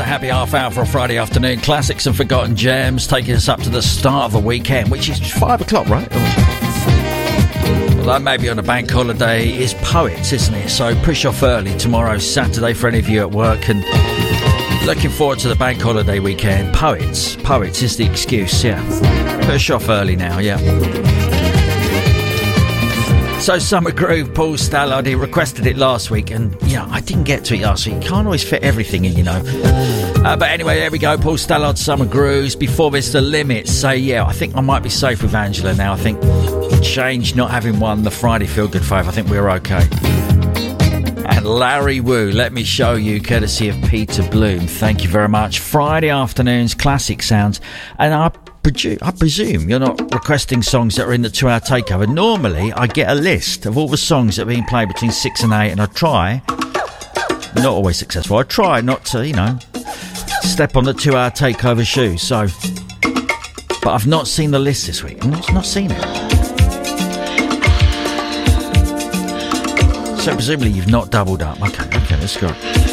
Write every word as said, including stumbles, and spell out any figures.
a happy half hour for a Friday afternoon. Classics and forgotten gems taking us up to the start of a weekend, which is five o'clock, right? Although maybe on a bank holiday, it's Poets, isn't it? So push off early. Tomorrow's Saturday for any of you at work, and looking forward to the bank holiday weekend. Poets. Poets is the excuse, yeah. Push off early now, yeah. So Summer Groove, Paul Stallard, he requested it last week, and you know, I didn't get to it last week. You can't always fit everything in, you know. Uh, but anyway, there we go. Paul Stallard, Summer Grooves. Before this, The Limits. So yeah, I think I might be safe with Angela now. I think change not having won the Friday Feel Good Fave. I think we're okay. And Larry Wu, Let Me Show You, courtesy of Peter Bloom. Thank you very much. Friday afternoons, classic sounds. And I I presume you're not requesting songs that are in the two-hour takeover. Normally, I get a list of all the songs that are being played between six and eight, and I try, not always successful, I try not to, you know, step on the two-hour takeover shoes. So, but I've not seen the list this week. I've not seen it. So presumably you've not doubled up. Okay, okay, let's go.